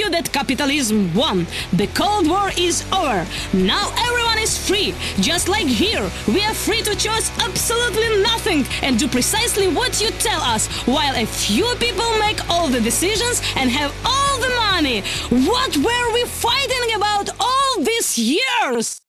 you that capitalism won. The Cold War is over. Now everyone is free. Just like here, we are free to choose absolutely nothing and do precisely what you tell us, while a few people make all the decisions and have all the money. What were we fighting about all these years?